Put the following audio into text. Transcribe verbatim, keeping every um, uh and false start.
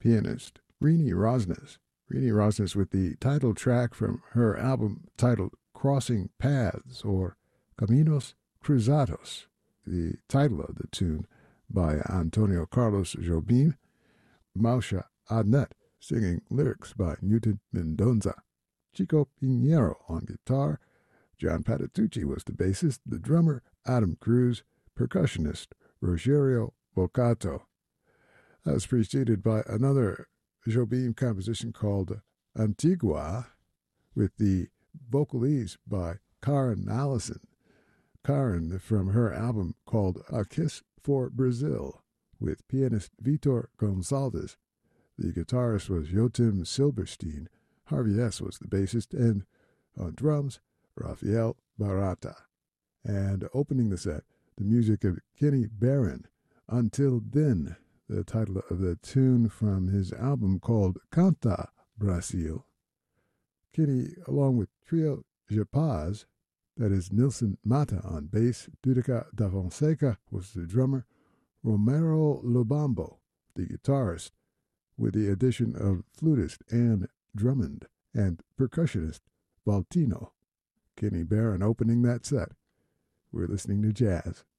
pianist Rini Rosnes. Rini Rosnes with the title track from her album titled Crossing Paths or Caminos Cruzados, the title of the tune by Antonio Carlos Jobim, Mausha Adnet singing lyrics by Newton Mendoza, Chico Pinheiro on guitar, John Patitucci was the bassist, the drummer Adam Cruz, percussionist Rogerio Bocato. That was preceded by another Jobim composition called Antigua with the vocalese by Karen Allison. Karen from her album called A Kiss for Brazil with pianist Vitor Gonçalves. The guitarist was Jotim Silberstein. Harvey S. was the bassist, and on drums, Rafael Barata. And opening the set, the music of Kenny Barron, Until Then, the title of the tune from his album called Canta Brasil. Kenny, along with Trio Japaz, that is Nilson Mata on bass, Dudica da Fonseca was the drummer, Romero Lobambo, the guitarist, with the addition of flutist Ann Drummond and percussionist Valtino. Kenny Barron opening that set. We're listening to jazz.